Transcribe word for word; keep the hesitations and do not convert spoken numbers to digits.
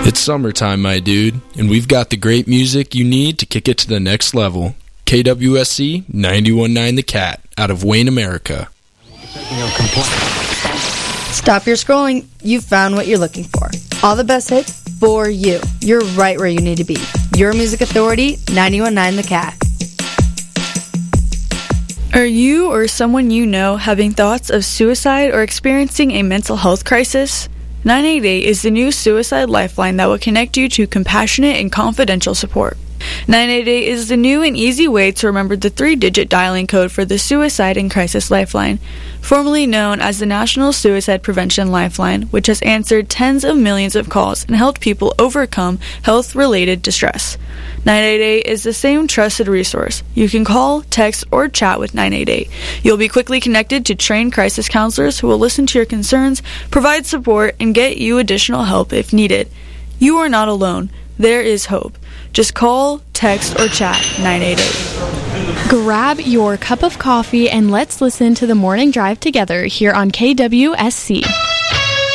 It's summertime, my dude, and we've got the great music you need to kick it to the next level. K W S C ninety-one point nine The Cat, out of Wayne, America. Stop your scrolling. You've found what you're looking for. All the best hits for you. You're right where you need to be. Your Music Authority, ninety-one point nine The Cat. Are you or someone you know having thoughts of suicide or experiencing a mental health crisis? nine eight eight is the new suicide lifeline that will connect you to compassionate and confidential support. nine eight eight is the new and easy way to remember the three-digit dialing code for the Suicide and Crisis Lifeline, formerly known as the National Suicide Prevention Lifeline, which has answered tens of millions of calls and helped people overcome health-related distress. nine eight eight is the same trusted resource. You can call, text, or chat with nine eight eight. You'll be quickly connected to trained crisis counselors who will listen to your concerns, provide support, and get you additional help if needed. You are not alone. There is hope. Just call, text, or chat nine eight eight. Grab your cup of coffee and let's listen to the morning drive together here on K W S C.